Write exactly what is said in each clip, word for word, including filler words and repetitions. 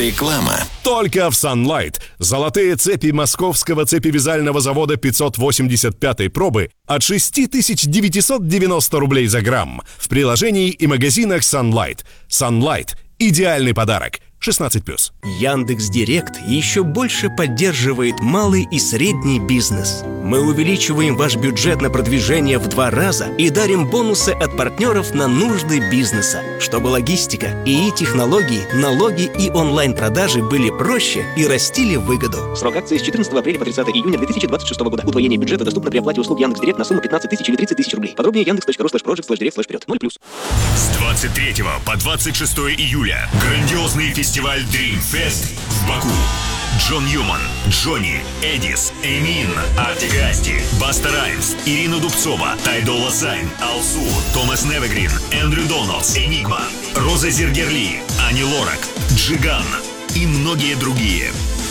Реклама. Только в Sunlight. Золотые цепи московского цепевязального завода пятьсот восемьдесят пятой пробы от шесть тысяч девятьсот девяносто рублей за грамм. В приложении и магазинах Sunlight. Sunlight – идеальный подарок. шестнадцать плюс. Яндекс.Директ еще больше поддерживает малый и средний бизнес. Мы увеличиваем ваш бюджет на продвижение в два раза и дарим бонусы от партнеров на нужды бизнеса, чтобы логистика, ИИ-технологии, налоги и онлайн-продажи были проще и растили выгоду. Срок акции с четырнадцатого апреля по тридцатое июня две тысячи двадцать шестого года. Удвоение бюджета доступно при оплате услуг Яндекс.Директ на сумму пятнадцать тысяч или тридцать тысяч рублей. Подробнее яндекс.ру слэш проджект слэш директ слэш вперед. ноль плюс. С двадцать третьего по двадцать шестое июля грандиозный фестиваль Dream Fest в Баку. Джон Ньюман, Джонни, Эдис, Эмин, Артик и Асти, Баста Раймс, Ирина Дубцова, Тайдола Сайн, Алсу, Томас Невегрин, Эндрю Доналдс, Энигма, Роза Зергерли, Ани Лорак, Джиган и многие другие.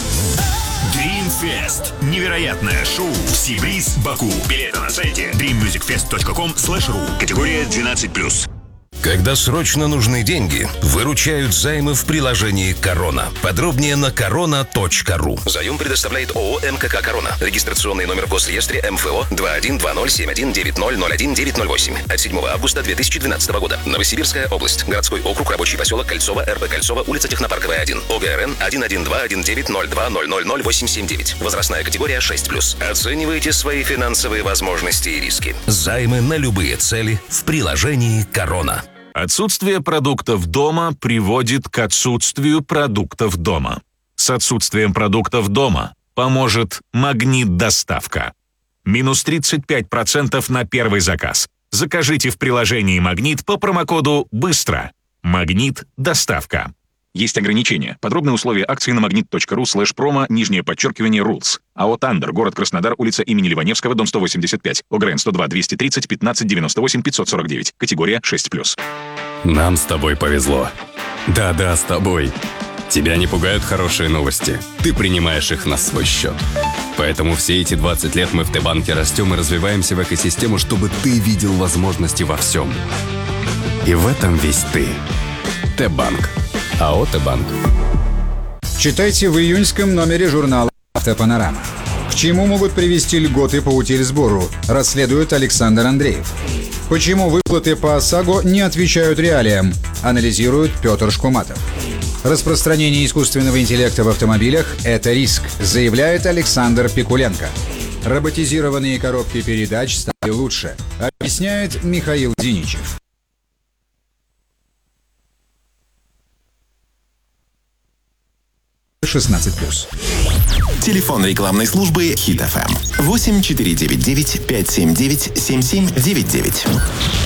Dream Fest. Невероятное шоу в Сибриз, Баку. Билеты на сайте дрим мьюзик фест точка ком слэш ру. Категория двенадцать плюс. Когда срочно нужны деньги, выручают займы в приложении «Корона». Подробнее на корона точка ру. Заем предоставляет ООО «МКК Корона». Регистрационный номер в Госреестре эм эф о два один два ноль семь один девять ноль ноль один девять ноль восемь. От седьмого августа две тысячи двенадцатого года. Новосибирская область. Городской округ, рабочий поселок Кольцово, эр бэ Кольцово, улица Технопарковая один. о гэ эр эн один один два один девять ноль два ноль ноль ноль восемь семь девять. Возрастная категория шесть плюс. Оценивайте свои финансовые возможности и риски. Займы на любые цели в приложении «Корона». Отсутствие продуктов дома приводит к отсутствию продуктов дома. С отсутствием продуктов дома поможет «Магнит-доставка». Минус тридцать пять процентов на первый заказ. Закажите в приложении «Магнит» по промокоду «Быстро». «Магнит-доставка». Есть ограничения. Подробные условия акции на магнит точка ру слэш промо, нижнее подчеркивание, rules. АО «Тандер», город Краснодар, улица имени Ливаневского, дом сто восемьдесят пять. ОГРН сто два двести тридцать пятнадцать девяносто восемь пятьсот сорок девять. Категория шесть плюс. Нам с тобой повезло. Да-да, с тобой. Тебя не пугают хорошие новости. Ты принимаешь их на свой счет. Поэтому все эти двадцать лет мы в Т-банке растем и развиваемся в экосистему, чтобы ты видел возможности во всем. И в этом весь ты. Т-банк. АО «Т-банк». Читайте в июньском номере журнала «Автопанорама». К чему могут привести льготы по утильсбору, расследует Александр Андреев. Почему выплаты по ОСАГО не отвечают реалиям, анализирует Петр Шкуматов. Распространение искусственного интеллекта в автомобилях – это риск, заявляет Александр Пикуленко. Роботизированные коробки передач стали лучше, объясняет Михаил Зиничев. шестнадцать плюс. Телефон рекламной службы Хит эф эм восемь четыре девять девять пять семь девять семь семь девять девять.